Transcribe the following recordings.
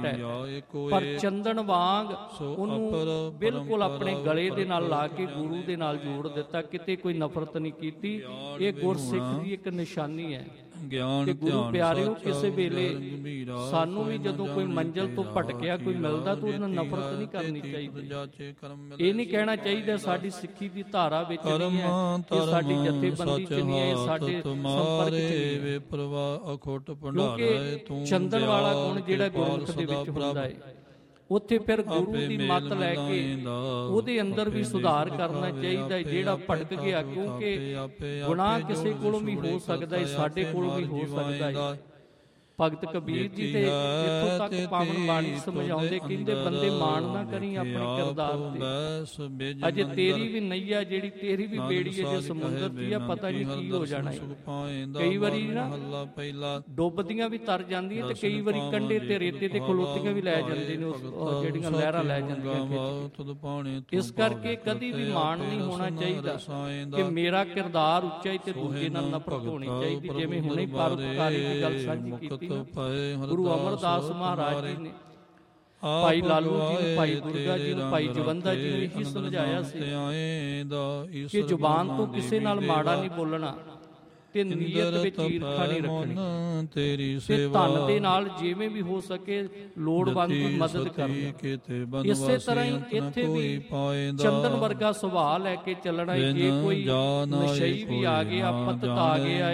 ਹੈ, ਪਰ ਚੰਦਨ ਵਾਂਗ ਉਹਨੂੰ ਬਿਲਕੁਲ ਆਪਣੇ ਗਲੇ ਦੇ ਨਾਲ ਲਾ ਕੇ ਗੁਰੂ ਦੇ ਨਾਲ ਜੋੜ ਦਿੱਤਾ। ਕਿਤੇ ਕੋਈ ਨਫ਼ਰਤ ਨਹੀਂ ਕੀਤੀ। ਇਹ ਗੁਰਸਿੱਖ ਦੀ ਇੱਕ ਨਿਸ਼ਾਨੀ ਹੈ ਕਿ ਗੁਰੂ ਪਿਆਰਿਓ, ਕਿਸੇ ਵੇਲੇ ਸਾਨੂੰ ਵੀ ਜਦੋਂ ਕੋਈ ਮੰਜ਼ਿਲ ਤੋਂ ਭਟਕਿਆ ਕੋਈ ਮਿਲਦਾ ਤਾਂ ਉਹਨੂੰ ਨਫ਼ਰਤ ਨਹੀਂ ਕਰਨੀ ਚਾਹੀਦੀ। ਇਹ ਨਹੀਂ ਕਹਿਣਾ ਚਾਹੀਦਾ ਸਾਡੀ ਸਿੱਖੀ ਦੀ ਧਾਰਾ ਵਿੱਚ ਨਹੀਂ ਹੈ, ਇਹ ਸਾਡੀ ਜਥੇਬੰਦੀ ਚ ਨਹੀਂ ਹੈ, ਇਹ ਸਾਡੇ ਸੰਪਰਕ ਚ ਨਹੀਂ। ਕਿਉਂਕਿ ਚੰਦਨ ਵਾਲਾ ਗੁਣ ਜਿਹੜਾ ਗੁਰਮੁਖ ਦੇ ਵਿੱਚ ਹੁੰਦਾ ਹੈ, ਉੱਥੇ ਫਿਰ ਗੁਰੂ ਦੀ ਮੱਤ ਲੈ ਕੇ ਉਹਦੇ ਅੰਦਰ ਵੀ ਸੁਧਾਰ ਕਰਨਾ ਚਾਹੀਦਾ ਹੈ ਜਿਹੜਾ ਭਟਕ ਗਿਆ। ਕਿਉਂਕਿ ਗੁਨਾਹ ਕਿਸੇ ਕੋਲੋਂ ਵੀ ਹੋ ਸਕਦਾ ਹੈ, ਸਾਡੇ ਕੋਲੋਂ ਵੀ ਹੋ ਸਕਦਾ ਹੈ। ਭਗਤ ਕਬੀਰ ਜੀ ਤੇ ਇੱਥੋਂ ਤੱਕ ਪਾਵਨ ਬਾਣੀ ਸਮਝਾਉਂਦੇ, ਕਹਿੰਦੇ ਬੰਦੇ ਮਾਣ ਨਾ ਕਰੀ ਆਪਣੇ ਕਿਰਦਾਰ ਤੇ, ਅਜੇ ਤੇਰੀ ਵੀ ਨਈਆ ਜਿਹੜੀ ਤੇਰੀ ਵੀ ਬੇੜੀ ਹੈ ਜੇ ਸਮੁੰਦਰ ਦੀ ਆ, ਪਤਾ ਨਹੀਂ ਕੀ ਹੋ ਜਾਣਾ ਹੈ। ਕਈ ਵਾਰੀ ਨਾ ਡੁੱਬਦੀਆਂ ਵੀ ਤਰ ਜਾਂਦੀਆਂ ਤੇ ਕਈ ਵਾਰੀ ਕੰਢੇ ਤੇ ਰੇਤੇ ਤੇ ਖਲੋਤੀਆਂ ਵੀ ਲੈ ਜਾਂਦੇ ਨੇ, ਉਹ ਜਿਹੜੀਆਂ ਲਹਿਰਾਂ ਲੈ ਜਾਂਦੀਆਂ। ਇਸ ਕਰਕੇ ਕਦੀ ਵੀ ਮਾਣ ਨਹੀਂ ਹੋਣਾ ਚਾਹੀਦਾ ਕਿ ਮੇਰਾ ਕਿਰਦਾਰ ਉੱਚਾ ਹੈ ਤੇ ਦੂਜੇ ਨਾਲ ਨਫ਼ਰਤ ਹੋਣੀ ਚਾਹੀਦੀ। ਜਿਵੇਂ ਹੁਣੇ ਪਰਉਪਕਾਰੀ ਦੀ ਗੱਲ ਸਾਂਝੀ ਕੀਤੀ, ਗੁਰੂ ਅਮਰਦਾਸ ਮਹਾਰਾਜ ਜੀ ਨੇ ਭਾਈ ਲਾਲੂ ਜੀ ਨੂੰ, ਭਾਈ ਦੁਰਗਾ ਜੀ ਨੂੰ, ਭਾਈ ਜਵੰਦਾ ਜੀ ਨੂੰ ਇਹੀ ਸਮਝਾਇਆ ਸੀ ਕਿ ਜ਼ੁਬਾਨ ਤੋਂ ਕਿਸੇ ਨਾਲ ਮਾੜਾ ਨਹੀਂ ਬੋਲਣਾ ਤੇ ਨੀਅਤ ਵਿੱਚ ਈਰਖਾ ਨਹੀਂ ਰੱਖਣੀ ਤੇ ਧਨ ਦੇ ਨਾਲ ਜਿਵੇਂ ਵੀ ਹੋ ਸਕੇ ਲੋੜਵੰਦ ਦੀ ਮਦਦ ਕਰਨੀ। ਇਸੇ ਤਰ੍ਹਾਂ ਹੀ ਇੱਥੇ ਵੀ ਚੰਦਨ ਵਰਗਾ ਸੁਭਾਅ ਲੈ ਕੇ ਚੱਲਣਾ। ਜੇ ਕੋਈ ਨਸ਼ਈ ਵੀ ਆ ਗਿਆ, ਪਤਤ ਆ ਗਿਆ,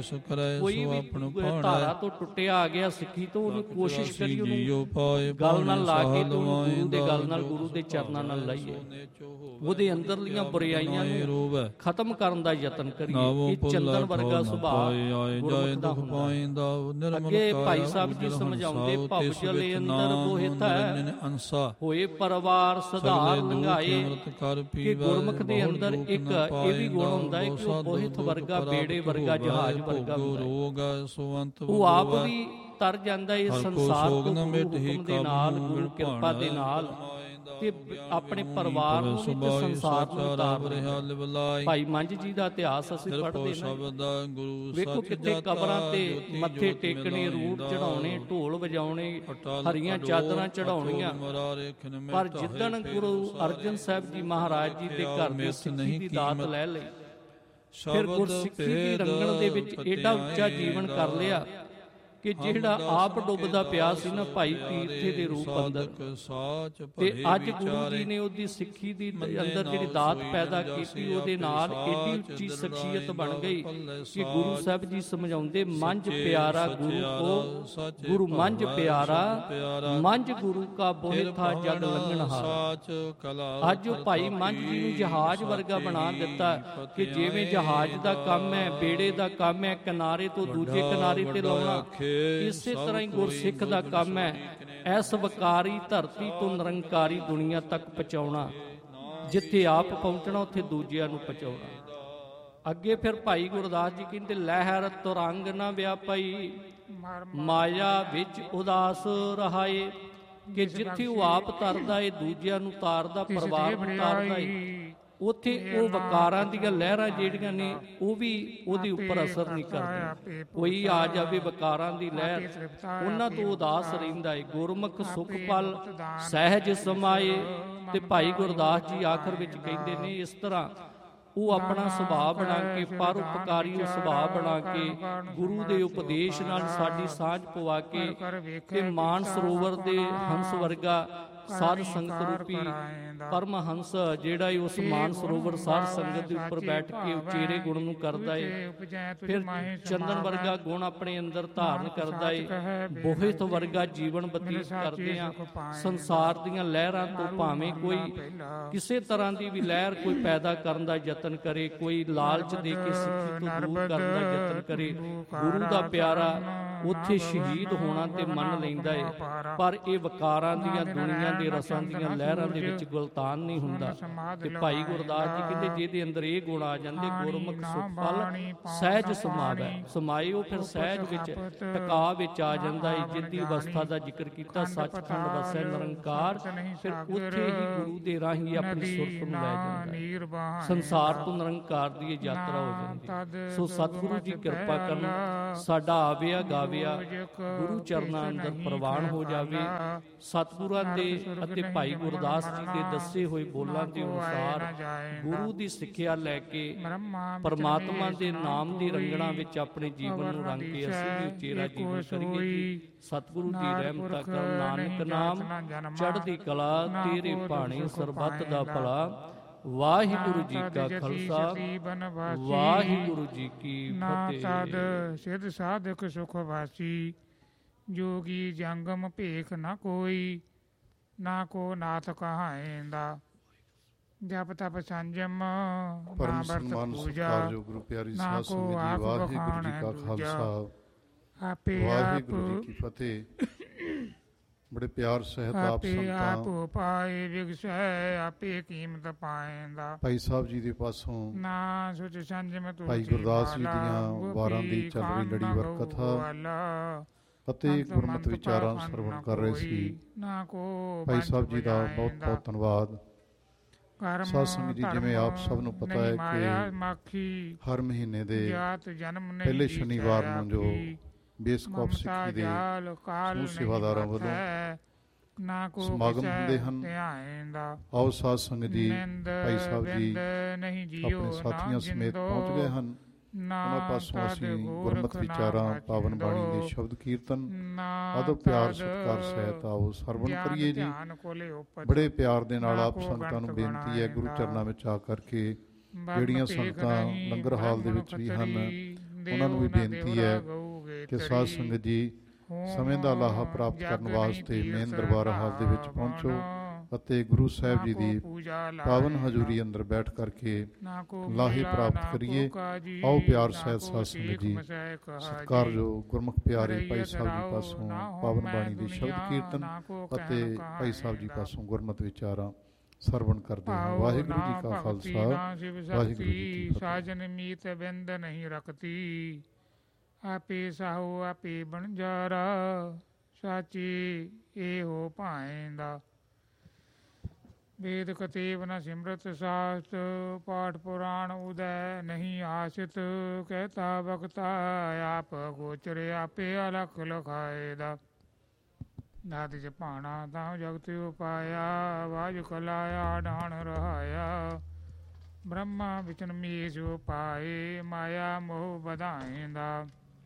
ਕੋਈ ਵੀ ਧਾਰਾ ਤੋਂ ਟੁੱਟਿਆ ਆ ਗਿਆ ਸਿੱਖੀ ਤੋਂ, ਉਹਨੂੰ ਕੋਸ਼ਿਸ਼ ਕਰੀ ਉਹਨੂੰ ਗੱਲ ਨਾਲ ਲਾ ਕੇ ਗੁਰੂ ਦੇ ਗੱਲ ਨਾਲ, ਗੁਰੂ ਦੇ ਚਰਨਾਂ ਨਾਲ ਲਾਈਏ, ਉਹਦੇ ਅੰਦਰਲੀਆਂ ਬੁਰਾਈਆਂ ਨੂੰ ਖਤਮ ਕਰਨ ਦਾ ਯਤਨ ਕਰੀਏ। ਇਹ ਚੰਦਨ ਵਰਗਾ ਸੁਭਾਅ ਗੁਰਮੁਖ ਦਾ ਹੁੰਦਾ। ਅੱਗੇ ਭਾਈ ਸਾਹਿਬ ਜੀ ਸਮਝਾਉਂਦੇ, ਭਵ ਜਲੇ ਅੰਦਰ ਮੋਹਿਤ ਹੈ, ਹੋਏ ਪਰਵਾਰ ਸੁਧਾਰ ਲੰਘਾਏ। ਕਿ ਗੁਰਮੁਖ ਦੇ ਅੰਦਰ ਇੱਕ ਇਹ ਵੀ ਗੁਣ ਹੁੰਦਾ ਹੈ ਕਿ ਉਹ ਮੋਹਿਤ ਵਰਗਾ, ਬੇੜੇ ਵਰਗਾ, ਜਹਾਜ਼ ਵਰਗਾ ਹੁੰਦਾ। ਉਹ ਆਪ ਵੀ ਤਰ ਜਾਂਦਾ ਇਸ ਸੰਸਾਰ ਤੋਂ ਗੁਰੂ ਹੁਕਮ ਦੇ ਨਾਲ, ਗੁਰੂ ਕਿਰਪਾ ਦੇ ਨਾਲ, ਤੇ ਆਪਣੇ ਪਰਿਵਾਰ ਨੂੰ ਵੀ ਤੇ ਸੰਸਾਰ ਨੂੰ ਉਤਾਰ ਰਿਹਾ। ਭਾਈ ਮੰਝ ਜੀ ਦਾ ਇਤਿਹਾਸ ਅਸੀਂ ਪੜ੍ਹਦੇ ਨੇ, ਵੇਖੋ ਕਿਤੇ ਕਬਰਾਂ ਤੇ ਮੱਥੇ ਟੇਕਣੇ, ਰੂਟ ਚੜਾਉਣੇ, ਢੋਲ ਵਜਾਉਣੇ, ਹਰੀਆਂ ਚਾਦਰਾਂ ਚੜਾਉਣੀਆਂ। ਪਰ ਜਿੱਦਣ ਗੁਰੂ ਅਰਜਨ ਸਾਹਿਬ ਜੀ ਮਹਾਰਾਜ ਜੀ ਦੇ ਘਰ ਦੇ ਸਿੱਖੀ ਦੀ ਦਾਤ ਲੈ ਲਈ, ਫਿਰ ਗੁਰਸਿੱਖੀ ਦੀ ਰੰਗਣ ਦੇ ਵਿੱਚ ਏਡਾ ਉੱਚਾ ਜੀਵਨ ਕਰ ਲਿਆ ਕਿ ਜਿਹੜਾ ਆਪ ਡੁੱਬਦਾ ਪਿਆ ਸੀ ਨਾ ਭਾਈ ਤੀਰਥੇ ਦੇ ਰੂਪ ਅੰਦਰ, ਤੇ ਅੱਜ ਗੁਰੂ ਜੀ ਨੇ ਉਹਦੀ ਸਿੱਖੀ ਦੀ ਅੰਦਰ ਜਿਹੜੀ ਦਾਤ ਪੈਦਾ ਕੀਤੀ, ਉਹਦੇ ਨਾਲ ਏਡੀ ਉੱਚੀ ਸ਼ਖਸੀਅਤ ਬਣ ਗਈ ਕਿ ਗੁਰੂ ਸਾਹਿਬ ਜੀ ਸਮਝਾਉਂਦੇ, ਮੰਝ ਪਿਆਰਾ ਗੁਰੂ ਕੋ, ਗੁਰੂ ਮੰਝ ਪਿਆਰਾ, ਮੰਝ ਗੁਰੂ ਕਾ ਬੋਹਿਥਾ ਜਗ ਲੰਘਣਹਾਰ। ਅੱਜ ਉਹ ਭਾਈ ਮੰਝ ਜੀ ਨੂੰ ਜਹਾਜ਼ ਵਰਗਾ ਬਣਾ ਦਿੱਤਾ ਕਿ ਜਿਵੇਂ ਜਹਾਜ਼ ਦਾ ਕੰਮ ਹੈ, ਬੇੜੇ ਦਾ ਕੰਮ ਹੈ, ਕਿਨਾਰੇ ਤੋਂ ਦੂਜੇ ਕਿਨਾਰੇ ਤੇ ਲਾਉਣਾ, ਇਸੇ ਤਰ੍ਹਾਂ ਹੀ ਗੁਰਸਿੱਖ ਦਾ ਕੰਮ ਹੈ ਇਸ ਵਕਾਰੀ ਧਰਤੀ ਤੋਂ ਨਿਰੰਕਾਰੀ ਦੁਨੀਆ ਤੱਕ ਪਹੁੰਚਾਉਣਾ। ਜਿੱਥੇ ਆਪ ਪਹੁੰਚਣਾ ਉੱਥੇ ਦੂਜਿਆਂ ਨੂੰ ਪਹੁੰਚਾਉਣਾ। ਅੱਗੇ ਫਿਰ ਭਾਈ ਗੁਰਦਾਸ ਜੀ ਕਹਿੰਦੇ, ਲਹਿਰ ਤੁਰੰਗ ਨਾ ਵਿਆਪਈ, ਮਾਇਆ ਵਿੱਚ ਉਦਾਸ ਰਹਾਏ। ਕਿ ਜਿੱਥੇ ਉਹ ਆਪ ਤਰਦਾ ਏ, ਦੂਜਿਆਂ ਨੂੰ ਤਾਰਦਾ, ਪਰਿਵਾਰ ਨੂੰ ਤਾਰਦਾ ਏ, ਉੱਥੇ ਉਹ ਵਕਾਰਾਂ ਦੀਆਂ ਲਹਿਰਾਂ ਜਿਹੜੀਆਂ ਨੇ ਉਹ ਵੀ ਉਹਦੇ ਉੱਪਰ ਅਸਰ ਨਹੀਂ ਕਰਦੀਆਂ। ਕੋਈ ਆ ਜਾਵੇ ਵਕਾਰਾਂ ਦੀ ਲਹਿਰ, ਉਹਨਾਂ ਤੋਂ ਉਦਾਸ ਰਹਿੰਦਾ ਏ। ਗੁਰਮੁਖ ਸੁਖ ਪਲ ਸਹਿਜ ਸਮਾਏ। ਤੇ ਭਾਈ ਗੁਰਦਾਸ ਜੀ ਆਖਰ ਵਿੱਚ ਕਹਿੰਦੇ ਨੇ, ਇਸ ਤਰ੍ਹਾਂ ਉਹ ਆਪਣਾ ਸੁਭਾਅ ਬਣਾ ਕੇ, ਪਰਉਪਕਾਰੀ ਉਹ ਸੁਭਾਅ ਬਣਾ ਕੇ, ਗੁਰੂ ਦੇ ਉਪਦੇਸ਼ ਨਾਲ ਸਾਡੀ ਸਾਂਝ ਪਵਾ ਕੇ, ਤੇ ਮਾਨ ਸਰੋਵਰ ਦੇ ਹੰਸ ਵਰਗਾ ਸਾਧ ਸੰਗਤ ਰੂਪੀ ਪਰਮਹੰਸ ਜਿਹੜਾ ਉਸ ਮਾਨ ਸਰੋਵਰ ਸਾਧ ਸੰਗਤ ਦੇ ਉੱਪਰ ਬੈਠ ਕੇ ਉਚੇਰੇ ਗੁਣ ਨੂੰ ਕਰਦਾ ਏ। ਫਿਰ ਚੰਦਨ ਵਰਗਾ ਗੁਣ ਆਪਣੇ ਅੰਦਰ ਧਾਰਨ ਕਰਦਾ ਏ। ਬੋਹਿਤ ਵਰਗਾ ਜੀਵਨ ਬਤੀਤ ਕਰਦੇ ਆ। ਸੰਸਾਰ ਦੀਆਂ ਲਹਿਰਾਂ ਤੋਂ ਭਾਵੇਂ ਕੋਈ ਕਿਸੇ ਤਰ੍ਹਾਂ ਦੀ ਵੀ ਲਹਿਰ ਕੋਈ ਪੈਦਾ ਕਰਨ ਦਾ ਯਤਨ ਕਰੇ, ਕੋਈ ਲਾਲਚ ਦੇ ਕੇ ਸਿੱਖੀ ਤੋਂ ਦੂਰ ਕਰਨ ਦਾ ਯਤਨ ਕਰੇ, ਗੁਰੂ ਦਾ ਪਿਆਰਾ ਉੱਥੇ ਸ਼ਹੀਦ ਹੋਣਾ ਤੇ ਮੰਨ ਲੈਂਦਾ ਏ। ਪਰ ਇਹ ਵਕਾਰਾਂ ਦੀਆਂ, ਦੁਨੀਆਂ ਦੇ ਰਸਾਂ ਦੀਆਂ ਲਹਿਰਾਂ ਦੇ ਵਿੱਚ ਗੁਲਤਾਨ ਨਹੀਂ ਹੁੰਦਾ। ਤੇ ਭਾਈ ਗੁਰਦਾਸ ਜੀ ਕਹਿੰਦੇ, ਜਿਹਦੇ ਅੰਦਰ ਇਹ ਗੁਣ ਆ ਜਾਂਦੇ, ਗੁਰਮੁਖ ਸੁਖ ਪਲ ਸਹਿਜ ਸਮਾਵੈ। ਸਮਾਏ ਉਹ ਫਿਰ ਸਹਿਜ ਵਿੱਚ, ਟਿਕਾ ਵਿੱਚ ਆ ਜਾਂਦਾ ਹੈ। ਜਿੱਦੀ ਅਵਸਥਾ ਦਾ ਜ਼ਿਕਰ ਕੀਤਾ, ਸੱਚਖੰਡ ਵਸੈ ਨਿਰੰਕਾਰ, ਫਿਰ ਉੱਥੇ ਹੀ ਗੁਰੂ ਦੇ ਰਾਹੀਂ ਆਪਣੀ ਸੁਰਤ ਨੂੰ ਲੈ ਜਾਂਦਾ। ਸੰਸਾਰ ਤੋਂ ਨਿਰੰਕਾਰ ਦੀ ਯਾਤਰਾ ਹੋ ਜਾਂਦੀ। ਸੋ ਸਤਿਗੁਰੂ ਜੀ ਕਿਰਪਾ ਕਰਨ, ਸਾਡਾ ਆਵਿਆ ਗਾਵਿਆ ਆਵਿਆ ਗੁਰੂ ਚਰਨਾਂ ਅੰਦਰ ਪ੍ਰਵਾਨ ਹੋ ਜਾਵੇ। ਸਤਿਗੁਰਾਂ ਦੇ ਅਤੇ ਭਾਈ ਗੁਰਦਾਸ ਜੀ ਦੇ ਦੱਸੇ ਹੋਏ ਬੋਲਾਂ ਦੇ ਅਨੁਸਾਰ ਗੁਰੂ ਦੀ ਸਿੱਖਿਆ ਲੈ ਕੇ ਪਰਮਾਤਮਾ ਦੇ ਨਾਮ ਦੀ ਰੰਗਣਾ ਵਿੱਚ ਆਪਣੇ ਜੀਵਨ ਨੂੰ ਰੰਗ ਕੇ ਅਸੀਂ ਵੀ ਉਚੇਰਾ ਜੀਵਨ ਕਰੀਏ ਜੀ। ਸਤਿਗੁਰੂ ਦੀ ਰਹਿਮਤਾਂ ਕਰ ਨਾਨਕ ਨਾਮ ਚੜ੍ਹਦੀ ਕਲਾ, ਤੇਰੇ ਭਾਣੇ ਸਰਬੱਤ ਦਾ ਭਲਾ। ਵਾਹਿਗੁਰੂ ਜੀ ਕਾ ਖਾਲਸਾ, ਵਾਹਿਗੁਰੂ ਜੀ ਕੀ ਫਤਿਹ। ਤਦ ਸਿਧ ਸਾਧਕ ਸੁਖ ਵਾਸੀ, ਜੋਗੀ ਜੰਗਮ ਭੇਖ ਨ ਕੋਈ, ਨਾ ਕੋ ਨਾਥ ਕਹਾਏਂਦਾ। ਜਪ ਤਪ ਸੰਜਮ ਪਰਮ ਸਨਮਾਨ ਸਤਿਕਾਰਯੋਗ ਗੁਰੂ ਪਿਆਰੀ ਸਾਧ ਸੰਗਤ ਜੀ, ਵਾਹਿਗੁਰੂ ਜੀ ਕਾ ਖਾਲਸਾ, ਵਾਹਿਗੁਰੂ ਜੀ ਕੀ ਫਤਿਹ। ਬੜੇ ਪਿਆਰ ਸਹਿਤ ਆਪ ਸੰਗਤਾਂ ਪਾਏ ਵਿਗਸੈ ਆਪੇ ਕੀਮਤ ਪਾਏਂਦਾ। ਭਾਈ ਸਾਹਿਬ ਜੀ ਦੇ ਪਾਸੋਂ ਨਾ ਸੁਚ ਸੰਜਮ ਤੂੰ ਭਾਈ ਗੁਰਦਾਸ ਜੀ ਦੀਆਂ ਵਾਰਾਂ ਦੀ ਚੱਲ ਰਹੀ ਲੜੀਵਾਰ ਕਥਾ ਅਤੇ ਗੁਰਮਤਿ ਵਿਚਾਰਾਂ ਸਰਵਣ ਕਰ ਰਹੇ ਸੀ। ਭਾਈ ਸਾਹਿਬ ਜੀ ਦਾ ਬਹੁਤ ਬਹੁਤ ਧੰਨਵਾਦ। ਸਾਧ ਸੰਗਤ ਜੀ, ਜਿਵੇਂ ਆਪ ਸਭ ਨੂੰ ਪਤਾ ਹੈ ਕਿ ਹਰ ਮਹੀਨੇ ਦੇ ਪਹਿਲੇ ਸ਼ਨੀਵਾਰ ਨੂੰ ਜੋ ਬੇਸਕੌਪ ਸਿੱਖੀ ਦੇ ਸਮੂਹ ਸੇਵਾਦਾਰਾਂ ਵੱਲੋਂ ਸਮਾਗਮ ਹੁੰਦੇ ਹਨ, ਆਓ ਸਾਧ ਸੰਗਤ ਜੀ, ਭਾਈ ਸਾਹਿਬ ਜੀ ਆਪਣੇ ਸਾਥੀਆਂ ਸਮੇਤ ਪਹੁੰਚ ਗਏ ਹਨ। ਉਹਨਾਂ ਪਾਸੋਂ ਅਸੀਂ ਗੁਰਮਤਿ ਵਿਚਾਰਾਂ, ਪਾਵਨ ਬਾਣੀ ਦੇ ਸ਼ਬਦ ਕੀਰਤਨ ਆਦਬ ਪਿਆਰ ਸਤਿਕਾਰ ਸਹਿਤ ਆਓ ਸਰਵਣ ਕਰੀਏ ਜੀ। ਬੜੇ ਪਿਆਰ ਦੇ ਨਾਲ ਆਪ ਸੰਗਤਾਂ ਨੂੰ ਬੇਨਤੀ ਹੈ, ਗੁਰੂ ਚਰਨਾਂ ਵਿੱਚ ਆ ਕਰਕੇ ਜਿਹੜੀਆਂ ਸੰਗਤਾਂ ਲੰਗਰ ਹਾਲ ਦੇ ਵਿੱਚ ਵੀ ਹਨ, ਉਹਨਾਂ ਨੂੰ ਵੀ ਬੇਨਤੀ ਹੈ ਕਿ ਸਾਧ ਸੰਗਤ ਜੀ ਸਮੇਂ ਦਾ ਲਾਹਾ ਪ੍ਰਾਪਤ ਕਰਨ ਵਾਸਤੇ ਮੇਨ ਦਰਬਾਰ ਹਾਲ ਦੇ ਵਿੱਚ ਪਹੁੰਚੋ ਅਤੇ ਗੁਰੂ ਸਾਹਿਬ ਜੀ ਦੀ ਪਾਵਨ ਹਜ਼ੂਰੀ ਅੰਦਰ ਬੈਠ ਕਰਕੇ ਲਾਹੇ ਪ੍ਰਾਪਤ ਕਰੀਏ। ਆਓ ਪਿਆਰ ਸਹਿਤ ਸਾਧ ਸੰਗਤ ਜੀ, ਸਤਿਕਾਰਯੋਗ ਗੁਰਮੁਖ ਪਿਆਰੇ ਭਾਈ ਸਾਹਿਬ ਜੀ ਪਾਸੋਂ ਪਾਵਨ ਬਾਣੀ ਦੇ ਸ਼ਬਦ ਕੀਰਤਨ ਅਤੇ ਭਾਈ ਸਾਹਿਬ ਜੀ ਪਾਸੋਂ ਗੁਰਮਤਿ ਵਿਚਾਰਾਂ ਸਰਵਣ ਕਰਦੇ ਹਾਂ। ਵਾਹਿਗੁਰੂ ਜੀ ਕਾ ਖਾਲਸਾ, ਵਾਹਿਗੁਰੂ ਜੀ ਕੀ ਫਤਿਹ। ਸਾਜਨ ਮੀਤ ਬਿੰਦ ਨਹੀਂ ਰਖਤੀ, ਆਪੇ ਸਾਹੋ ਆਪੇ ਬਣਜਾਰਾ, ਸਾਚੀ ਇਹੋ ਭਾਏਂਦਾ। ਵੇਦ ਕਤੇਬ ਨ ਸਿਮਰਤ ਸਾਸਤ, ਪਾਠ ਪੁਰਾਣ ਉਦੈ ਨਹੀਂ ਆਸਿਤ। ਕਹਿਤਾ ਬਖਤਾ ਆਪ ਗੋਚਰੇ, ਆਪੇ ਅਲਖ ਲਖਾਏਦਾ। ਨਾਦ ਜਪਾਣਾ ਤਾਂ ਜਗਤ ਉਪਾਇਆ, ਵਾਜ ਕਲਾਇਆ ਡਾਣ ਰਹਾਇਆ। ਬ੍ਰਹਮਾ ਵਿਚਨ ਮੀਸ ਉਪਾਏ, ਮਾਇਆ ਮੋਹ ਵਧਾਏਂਦਾ।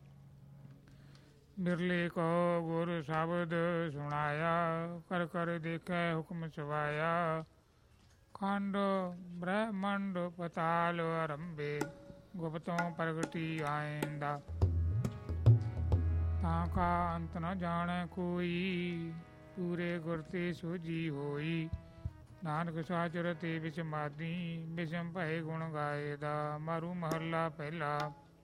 ਬਿਰਲੇ ਕੋ ਗੁਰ ਸ਼ਬਦ ਸੁਣਾਇਆ, ਕਰ ਕਰ ਦੇਖੈ ਹੁਕਮ ਸਵਾਇਆ। ਖੰਡ ਬ੍ਰਹਮੰਡ ਪਤਾਲ ਅਰੰਭੇ, ਗੁਪਤੋਂ ਪ੍ਰਗਟੀ ਆਏਂਦਾ। ਤਾਂ ਕਾ ਅੰਤ ਨ ਜਾਣੈ ਕੋਈ, ਪੂਰੇ ਗੁਰ ਤੇ ਸੋਝੀ ਹੋਈ। ਨਾਨਕ ਸਾਚਰ ਤੇ ਵਿਚ ਮਾਦੀ, ਬਿਸਮ ਭਏ ਗੁਣ ਗਾਏਦਾ। ਮਾਰੂ ਮਹੱਲਾ ਪਹਿਲਾ।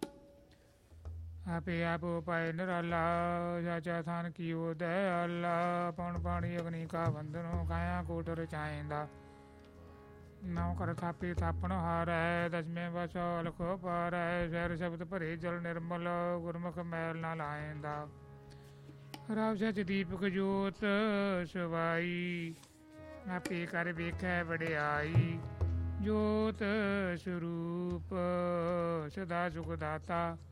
ਆਪੇ ਆਪ ਉਪਾਏ ਨਿਰਾਲਾ, ਸਾਚਾ ਥਾਨ ਕੀਓ ਦਇਆਲਾ। ਪਉਣ ਪਾਣੀ ਅਗਨੀ ਕਾ ਬੰਧਨੋ, ਕਾਇਆ ਕੋਟ ਰਚਾਏਂਦਾ। ਨੌ ਕਰ ਥਾਪੇ ਥਾਪਣ ਹਾਰੈ, ਦਸਵੇਂ ਵਸ ਅਲਖ ਪਾਰੈ। ਸਹਿਰ ਸ਼ਬਦ ਭਰੇ ਜਲ ਨਿਰਮਲ, ਗੁਰਮੁਖ ਮੈਲ ਨਾ ਲਾਏਂਦਾ। ਰਾਵ ਸਚ ਦੀਪਕ ਜੋਤ ਸਵਾਈ, ਆਪੇ ਕਰ ਵੇਖੈ ਵਡਿਆਈ। ਜੋਤ ਸਰੂਪ ਸਦਾ ਸੁਖ ਦਾਤਾ,